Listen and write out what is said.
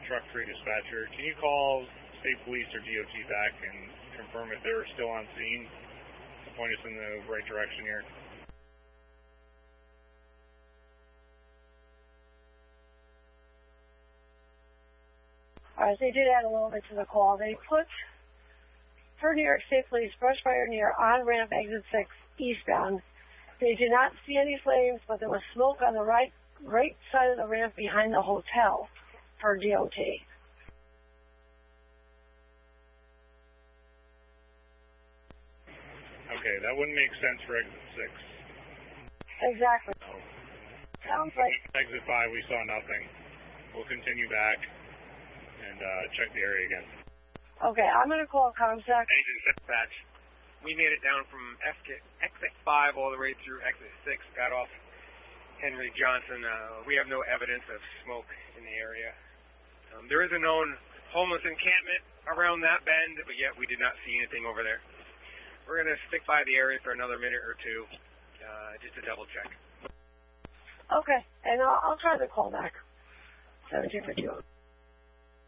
Truck 3 dispatcher. Can you call State Police or DOT back and confirm if they're still on scene to point us in the right direction here? Alright, they did add a little bit to the call. They put for New York State Police brush fire near on-ramp exit 6 eastbound. They did not see any flames, but there was smoke on the right side of the ramp behind the hotel for DOT. Okay, that wouldn't make sense for exit 6. Exactly. No. Sounds like... Exit 5, we saw nothing. We'll continue back and check the area again. Okay, I'm going to call ComSec. Agent dispatch. We made it down from exit 5 all the way through exit 6, got off Henry Johnson. We have no evidence of smoke in the area. There is a known homeless encampment around that bend, but yet we did not see anything over there. We're going to stick by the area for another minute or two, just to double check. Okay, and I'll try the call back. 1751.